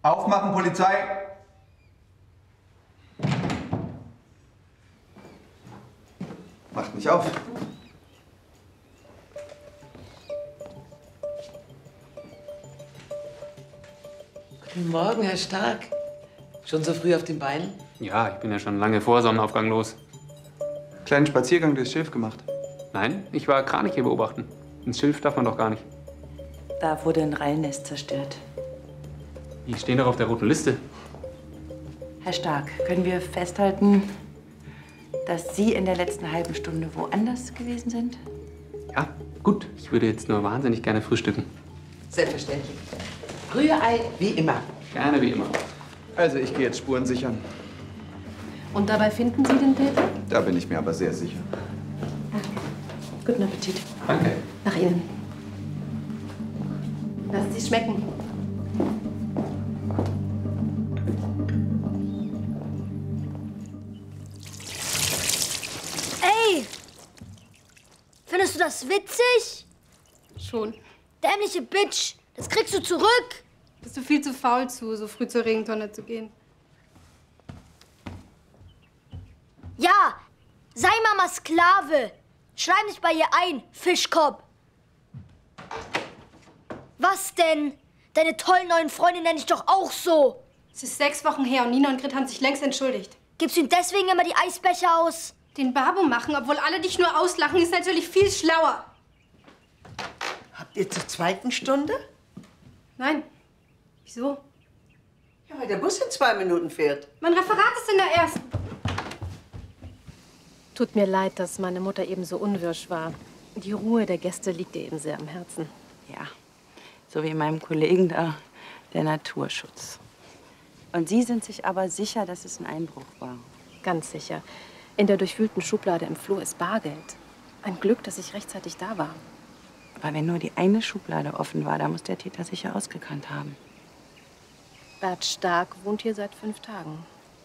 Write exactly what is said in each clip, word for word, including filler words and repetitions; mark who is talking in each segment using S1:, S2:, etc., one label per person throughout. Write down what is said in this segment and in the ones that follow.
S1: Aufmachen, Polizei! Macht nicht auf.
S2: Guten Morgen, Herr Stark. Schon so früh auf den Beinen?
S3: Ja, ich bin ja schon lange vor Sonnenaufgang los.
S1: Kleinen Spaziergang durchs Schilf gemacht.
S3: Nein, ich war Kraniche beobachten. Ins Schilf darf man doch gar nicht.
S4: Da wurde ein Rallennest zerstört.
S3: Die stehen doch auf der roten Liste.
S4: Herr Stark, können wir festhalten, dass Sie in der letzten halben Stunde woanders gewesen sind?
S3: Ja, gut. Ich würde jetzt nur wahnsinnig gerne frühstücken.
S2: Selbstverständlich. Rührei, wie immer.
S3: Gerne wie immer.
S1: Also, ich gehe jetzt Spuren sichern.
S5: Und dabei finden Sie den Täter?
S1: Da bin ich mir aber sehr sicher.
S5: Guten Appetit.
S3: Danke.
S5: Nach Ihnen. Lassen Sie es schmecken.
S6: Ey! Findest du das witzig?
S7: Schon.
S6: Dämliche Bitch! Das kriegst du zurück!
S7: Bist du viel zu faul zu, so früh zur Regentonne zu gehen?
S6: Ja! Sei Mama Sklave! Schleim dich bei ihr ein, Fischkopf! Was denn? Deine tollen neuen Freunde nenne ich doch auch so!
S7: Es ist sechs Wochen her und Nina und Grit haben sich längst entschuldigt.
S6: Gibst du ihm deswegen immer die Eisbecher aus?
S7: Den Babo machen, obwohl alle dich nur auslachen, ist natürlich viel schlauer.
S2: Habt ihr zur zweiten Stunde?
S7: Nein. Wieso?
S2: Ja, weil der Bus in zwei Minuten fährt.
S7: Mein Referat ist in der ersten.
S5: Tut mir leid, dass meine Mutter eben so unwirsch war. Die Ruhe der Gäste liegt ihr eben sehr am Herzen.
S4: Ja, so wie meinem Kollegen da, der Naturschutz. Und Sie sind sich aber sicher, dass es ein Einbruch war?
S5: Ganz sicher. In der durchwühlten Schublade im Flur ist Bargeld. Ein Glück, dass ich rechtzeitig da war.
S4: Aber wenn nur die eine Schublade offen war, da muss der Täter sicher ausgekannt haben.
S5: Bert Stark wohnt hier seit fünf Tagen.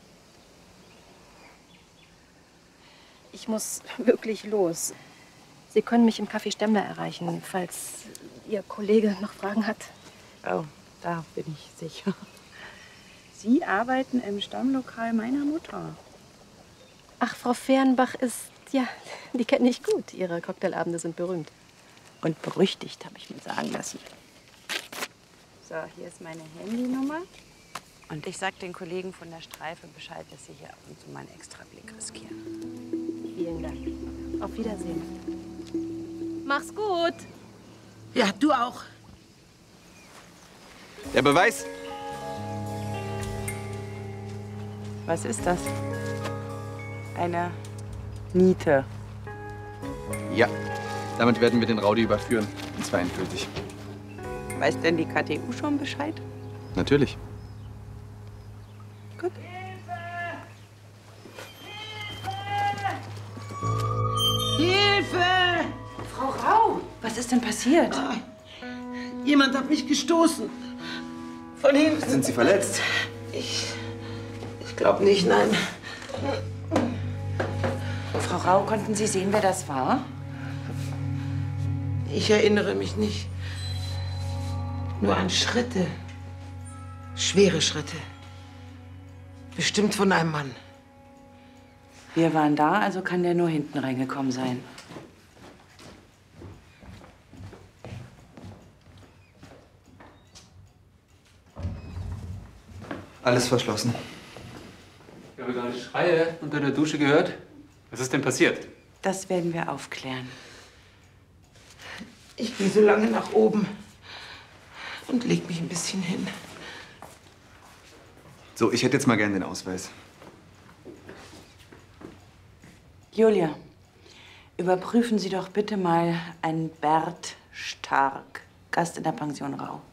S5: Ich muss wirklich los. Sie können mich im Café Stemmler erreichen, falls Ihr Kollege noch Fragen hat.
S4: Oh, da bin ich sicher. Sie arbeiten im Stammlokal meiner Mutter.
S5: Ach, Frau Fehrenbach ist, ja, die kenne ich gut. Ihre Cocktailabende sind berühmt.
S4: Und berüchtigt, habe ich mir sagen lassen. So, hier ist meine Handynummer. Und ich sag den Kollegen von der Streife Bescheid, dass sie hier ab und zu mal einen Extrablick riskieren.
S5: Vielen Dank. Auf Wiedersehen. Mach's gut.
S2: Ja, du auch.
S1: Der Beweis?
S4: Was ist das? Eine Niete.
S1: Ja. Damit werden wir den Rowdy überführen. Und zwar endgültig.
S4: Weiß denn die K T U schon Bescheid?
S1: Natürlich.
S4: Gut.
S2: Hilfe!
S4: Frau Rau, was ist denn passiert?
S2: Ah, jemand hat mich gestoßen. Von hinten.
S1: Sind Sie verletzt?
S2: Ich, ich glaube nicht, nein.
S4: Frau Rau, konnten Sie sehen, wer das war?
S2: Ich erinnere mich nicht. Nur an Schritte. Schwere Schritte. Bestimmt von einem Mann.
S4: Wir waren da, also kann der nur hinten reingekommen sein.
S1: Alles verschlossen.
S3: Ich habe gerade Schreie unter der Dusche gehört. Was ist denn passiert?
S4: Das werden wir aufklären.
S2: Ich gehe so lange nach oben und leg mich ein bisschen hin.
S1: So, ich hätte jetzt mal gern den Ausweis.
S4: Julia, überprüfen Sie doch bitte mal einen Bert Stark, Gast in der Pension Rau.